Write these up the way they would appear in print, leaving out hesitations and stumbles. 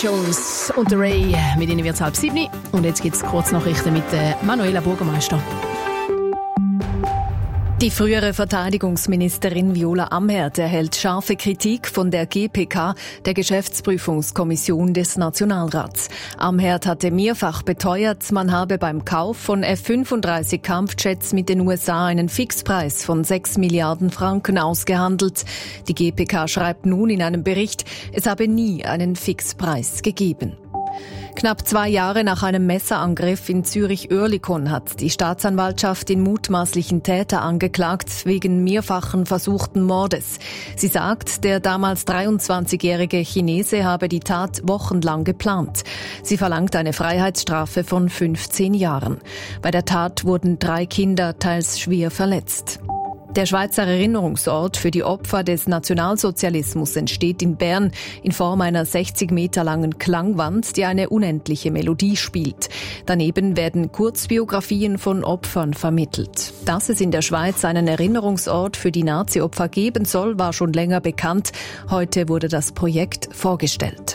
Jones und Ray. Mit ihnen wird es 6:30. Und jetzt gibt es Kurznachrichten mit Manuela Burgermeister. Die frühere Verteidigungsministerin Viola Amherd erhält scharfe Kritik von der GPK, der Geschäftsprüfungskommission des Nationalrats. Amherd hatte mehrfach beteuert, man habe beim Kauf von F-35 Kampfjets mit den USA einen Fixpreis von 6 Milliarden Franken ausgehandelt. Die GPK schreibt nun in einem Bericht, es habe nie einen Fixpreis gegeben. Knapp 2 Jahre nach einem Messerangriff in Zürich-Oerlikon hat die Staatsanwaltschaft den mutmaßlichen Täter angeklagt wegen mehrfachen versuchten Mordes. Sie sagt, der damals 23-jährige Chinese habe die Tat wochenlang geplant. Sie verlangt eine Freiheitsstrafe von 15 Jahren. Bei der Tat wurden 3 Kinder teils schwer verletzt. Der Schweizer Erinnerungsort für die Opfer des Nationalsozialismus entsteht in Bern in Form einer 60 Meter langen Klangwand, die eine unendliche Melodie spielt. Daneben werden Kurzbiografien von Opfern vermittelt. Dass es in der Schweiz einen Erinnerungsort für die Nazi-Opfer geben soll, war schon länger bekannt. Heute wurde das Projekt vorgestellt.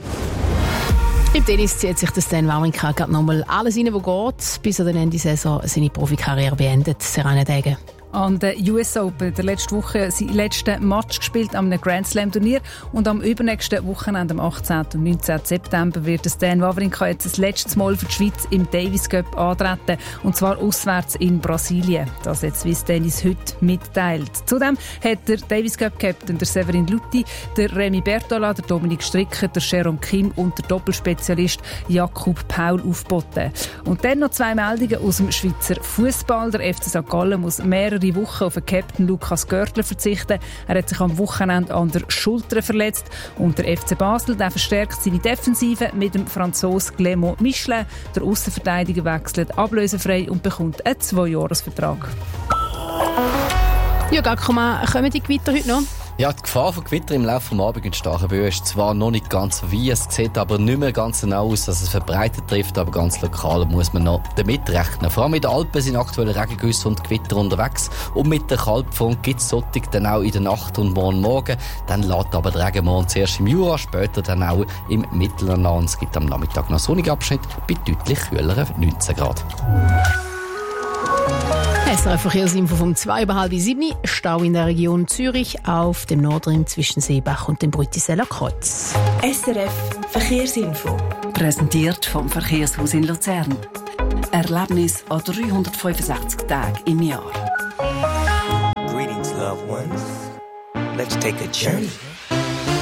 Im Tennis zieht sich der Stan Wawrinka gerade nochmal alles rein, was geht, bis er den Ende der Saison seine Profikarriere beendet. Serena Degen. An der US Open der letzte Woche sein letzten Match gespielt an einem Grand Slam Turnier und am übernächsten Wochenende, am 18. und 19. September, wird Stan Wawrinka jetzt das letzte Mal für die Schweiz im Davis Cup antreten, und zwar auswärts in Brasilien. Das hat Swiss Tennis heute mitteilt. Zudem hat der Davis Cup Captain der Severin Luthi, der Remy Bertola, der Dominik Stricker, der Jerome Kim und der Doppelspezialist Jakub Paul aufgeboten. Und dann noch 2 Meldungen aus dem Schweizer Fußball. Der FC St. Gallen muss mehrere Wochen auf den Captain Lukas Görtler verzichten. Er hat sich am Wochenende an der Schulter verletzt. Und der FC Basel, der verstärkt seine Defensive mit dem Franzosen Clément Michelin. Der Aussenverteidiger wechselt ablösefrei und bekommt einen 2-Jahres-Vertrag. Ja, kommen die Gewitter heute noch? Ja, die Gefahr von Gewitter im Laufe des Abends in starken Böen ist zwar noch nicht ganz wie, es sieht aber nicht mehr ganz genau aus, dass es verbreitet trifft, aber ganz lokal muss man noch damit rechnen. Vor allem in den Alpen sind aktuell Regengüsse und Gewitter unterwegs und mit der Kaltfront gibt es solche dann auch in der Nacht und morgen. Dann lässt aber der Regen morgen zuerst im Jura, später dann auch im Mittleren an. Es gibt am Nachmittag noch sonnigen Abschnitt bei deutlich kühleren 19 Grad. SRF Verkehrsinfo vom 6:30. Stau in der Region Zürich auf dem Nordring zwischen Seebach und dem Brütiseller Kreuz. SRF Verkehrsinfo. Präsentiert vom Verkehrshaus in Luzern. Erlebnis an 365 Tagen im Jahr. Greetings, loved ones. Let's take a journey.